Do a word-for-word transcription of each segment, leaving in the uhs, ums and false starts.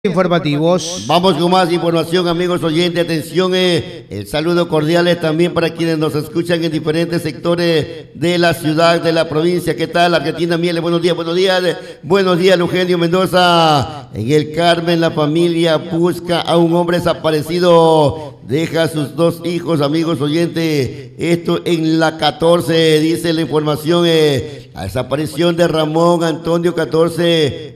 Informativos. Vamos con más información, amigos oyentes. Atención, eh, el saludo cordial es también para quienes nos escuchan en diferentes sectores de la ciudad, de la provincia. ¿Qué tal, Argentina Mieles? Buenos días, buenos días. Buenos días, Eugenio Mendoza. En el Carmen, la familia busca a un hombre desaparecido. Deja a sus dos hijos, amigos oyentes. Esto en la catorce, dice la información. Eh, la desaparición de Ramón Antonio catorce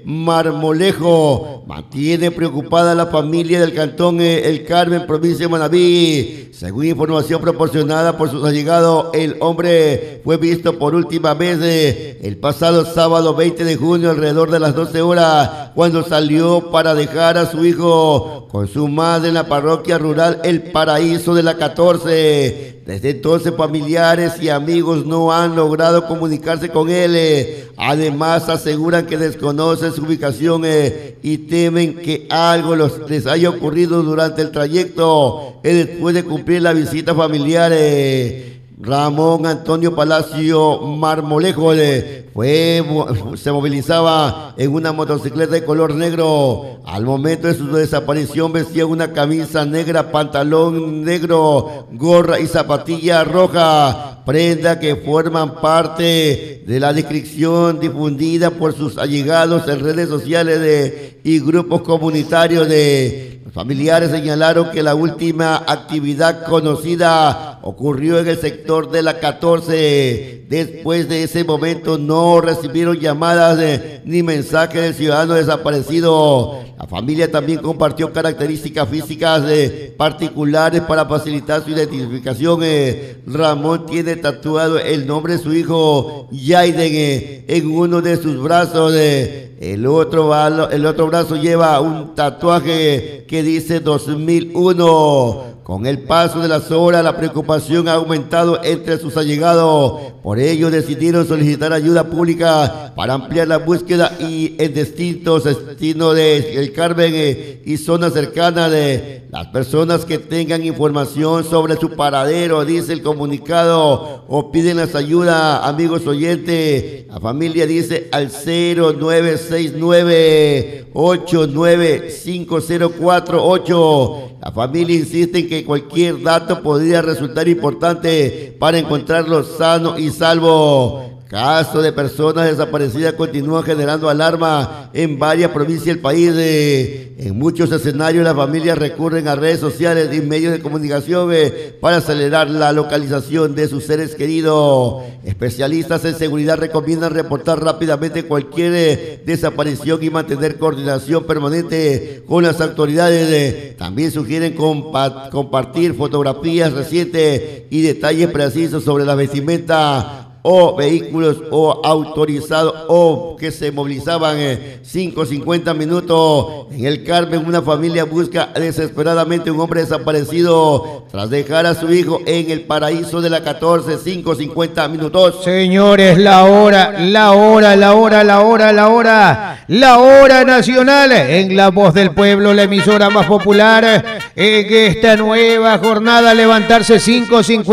Marmolejo mantiene preocupada a la familia del cantón eh, El Carmen, provincia de Manabí. Según información proporcionada por sus allegados, el hombre fue visto por última vez eh, el pasado sábado veinte de junio alrededor de las doce horas, cuando salió para dejar a su hijo con su madre en la parroquia rural El Paraíso de la catorce. Desde entonces, familiares y amigos no han logrado comunicarse con él. Eh. Además, aseguran que desconocen su ubicación eh, y temen que algo los, les haya ocurrido durante el trayecto eh, después de cumplir la visita familiar. Eh. Ramón Antonio Palacio Marmolejo eh, fue, se movilizaba en una motocicleta de color negro. Al momento de su desaparición vestía una camisa negra, pantalón negro, gorra y zapatilla roja, prenda que forman parte de la descripción difundida por sus allegados en redes sociales de, y grupos comunitarios. De los familiares señalaron que la última actividad conocida ocurrió en el sector de la catorce. Después de ese momento no recibieron llamadas de, ni mensajes del ciudadano desaparecido. La familia también compartió características físicas de particulares para facilitar su identificación. Eh, Ramón tiene tatuado el nombre de su hijo Yaiden eh, en uno de sus brazos. Eh, el, otro, el otro brazo lleva un tatuaje que dice dos mil uno. Con el paso de las horas, la preocupación ha aumentado entre sus allegados. Por ello, decidieron solicitar ayuda pública para ampliar la búsqueda y en distintos destinos de El Carmen eh, y zonas cercanas de las personas que tengan información sobre su paradero, dice el comunicado, o piden las ayudas, amigos oyentes. La familia dice al cero nueve seis nueve ocho nueve cinco cero cuatro ocho. La familia insiste en que cualquier dato podría resultar importante para encontrarlo sano y salvo. Casos de personas desaparecidas continúan generando alarma en varias provincias del país. Eh, en muchos escenarios las familias recurren a redes sociales y medios de comunicación eh, para acelerar la localización de sus seres queridos. Especialistas en seguridad recomiendan reportar rápidamente cualquier eh, desaparición y mantener coordinación permanente con las autoridades. Eh. También sugieren compa compartir fotografías recientes y detalles precisos sobre la vestimenta o vehículos o autorizados o que se movilizaban eh, cinco cincuenta minutos. En El Carmen, una familia busca desesperadamente un hombre desaparecido tras dejar a su hijo en El Paraíso de la catorce, cinco cincuenta minutos. Señores, la hora, la hora, la hora, la hora, la hora, la hora nacional en La Voz del Pueblo, la emisora más popular en esta nueva jornada. Levantarse cinco cincuenta.